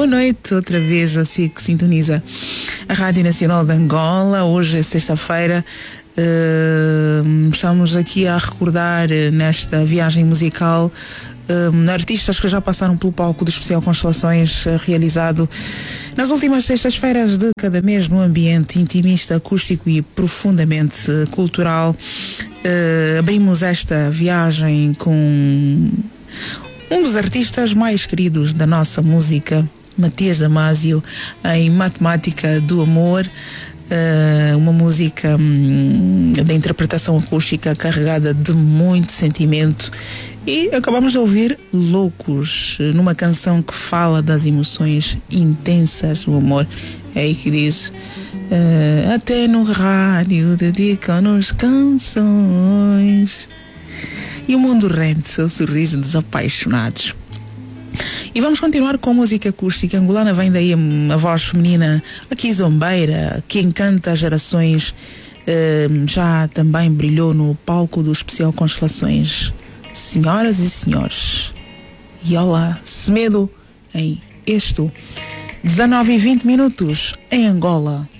noite, outra vez assim que sintoniza a Rádio Nacional de Angola. Hoje é sexta-feira. Estamos aqui a recordar nesta viagem musical artistas que já passaram pelo palco do Especial Constelações, realizado nas últimas sextas-feiras de cada mês no ambiente intimista, acústico e profundamente cultural. Abrimos esta viagem com um dos artistas mais queridos da nossa música, Matias Damasio, em Matemática do Amor, uma música de interpretação acústica carregada de muito sentimento. E acabamos de ouvir Loucos, numa canção que fala das emoções intensas do amor. É aí que diz: até no rádio dedicam-nos canções. E o mundo rende seu sorriso desapaixonados. E vamos continuar com música acústica angolana. Vem daí a voz feminina, a Kizombeira, que encanta gerações. Já também brilhou no palco do Especial Constelações. Senhoras e senhores, e olá, Semedo em Esto, 19h20 em Angola.